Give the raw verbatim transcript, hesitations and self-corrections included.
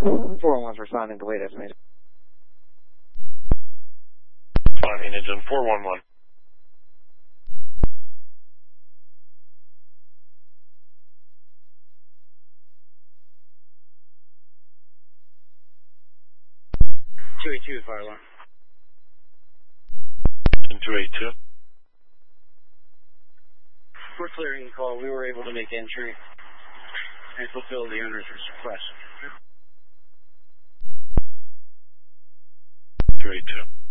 four one one's responding to weight estimation. Finding engine four one one. two eight two, fire alarm. two eight two. We're clearing the call. We were able to make entry and fulfill the owner's request. two eight two.